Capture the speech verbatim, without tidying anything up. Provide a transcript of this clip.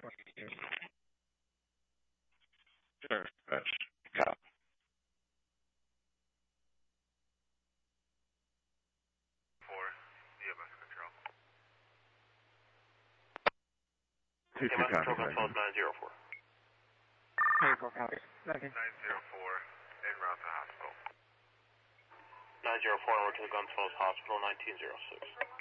Sure. Copy. Four, E M S control. Two two E M S copy. control Gunfalls nine zero four. Hey, four copy. Second. nine zero four, en route to hospital. nine zero four, en route to the Guns Falls Hospital, nineteen zero six.